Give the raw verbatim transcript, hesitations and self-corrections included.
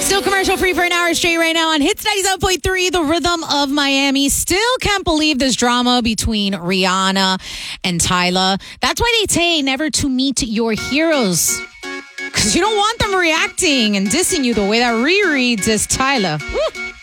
Still commercial free for an hour straight right now on Hits ninety-seven point three, The Rhythm of Miami. Still can't believe this drama between Rihanna and Tyler. That's why they say never to meet your heroes. Because you don't want them reacting and dissing you the way that Riri dissed Tyler. Woo.